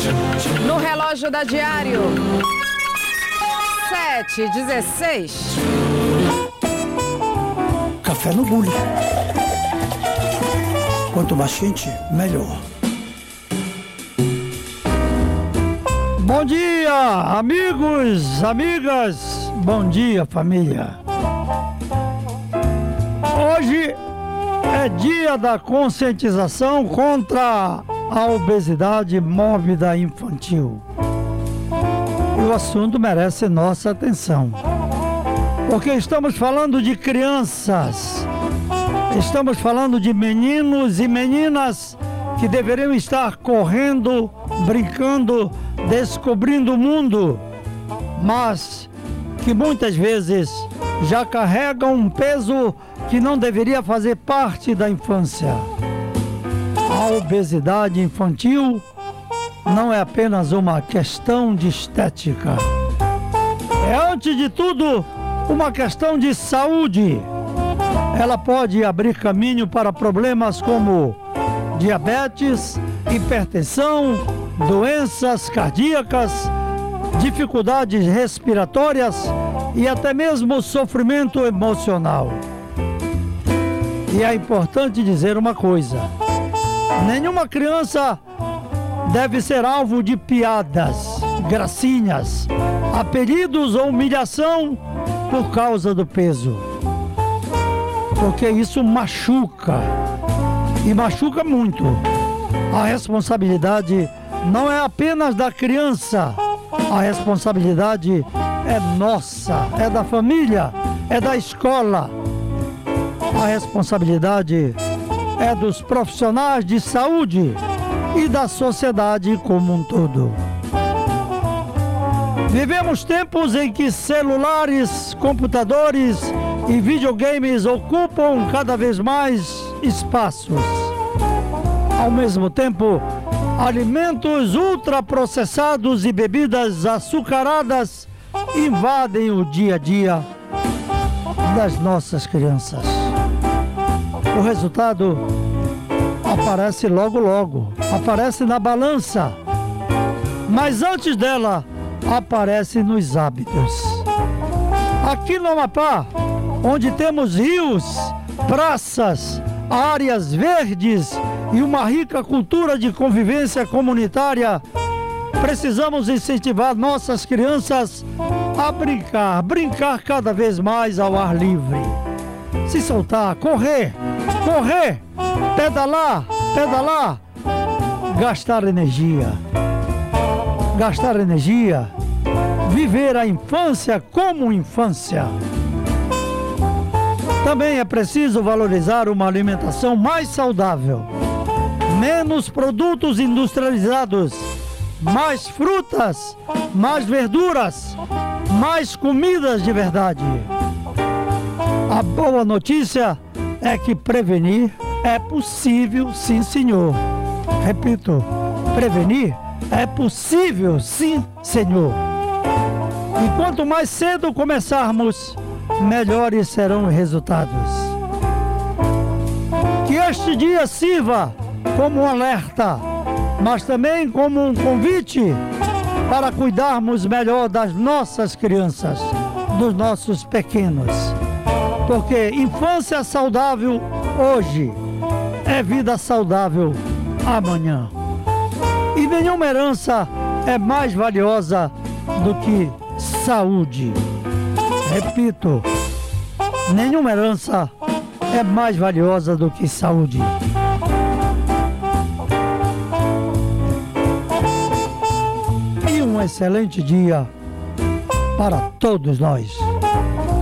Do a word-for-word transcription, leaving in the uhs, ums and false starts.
No relógio da Diário, sete e dezesseis. Café no bule. Quanto mais quente, melhor. Bom dia, amigos, amigas. Bom dia, família. Hoje é dia da conscientização contra a obesidade mórbida infantil. E o assunto merece nossa atenção, porque estamos falando de crianças, estamos falando de meninos e meninas que deveriam estar correndo, brincando, descobrindo o mundo, mas que muitas vezes já carregam um peso que não deveria fazer parte da infância. A obesidade infantil não é apenas uma questão de estética. É, antes de tudo, uma questão de saúde. Ela pode abrir caminho para problemas como diabetes, hipertensão, doenças cardíacas, dificuldades respiratórias e até mesmo sofrimento emocional. E é importante dizer uma coisa: nenhuma criança deve ser alvo de piadas, gracinhas, apelidos ou humilhação por causa do peso, porque isso machuca, e machuca muito. A responsabilidade não é apenas da criança, a responsabilidade é nossa, é da família, é da escola. A responsabilidade é dos profissionais de saúde e da sociedade como um todo. Vivemos tempos em que celulares, computadores e videogames ocupam cada vez mais espaços. Ao mesmo tempo, alimentos ultraprocessados e bebidas açucaradas invadem o dia a dia das nossas crianças. O resultado aparece logo logo, aparece na balança, mas antes dela aparece nos hábitos. Aqui no Amapá, onde temos rios, praças, áreas verdes e uma rica cultura de convivência comunitária, precisamos incentivar nossas crianças a brincar, brincar cada vez mais ao ar livre. Se soltar, correr, correr, pedalar, pedalar, gastar energia. Gastar energia, viver a infância como infância. Também é preciso valorizar uma alimentação mais saudável, menos produtos industrializados, mais frutas, mais verduras, mais comidas de verdade. A boa notícia é que prevenir é possível, sim, senhor. Repito, prevenir é possível, sim, senhor. E quanto mais cedo começarmos, melhores serão os resultados. Que este dia sirva como um alerta, mas também como um convite para cuidarmos melhor das nossas crianças, dos nossos pequenos. Porque infância saudável hoje é vida saudável amanhã. E nenhuma herança é mais valiosa do que saúde. Repito, nenhuma herança é mais valiosa do que saúde. E um excelente dia para todos nós.